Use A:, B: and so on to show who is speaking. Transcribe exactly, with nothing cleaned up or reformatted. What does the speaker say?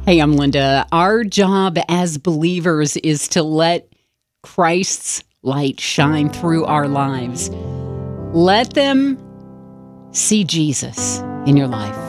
A: Hey, I'm Linda. Our job as believers is to let Christ's light shine through our lives. Let them see Jesus in your life.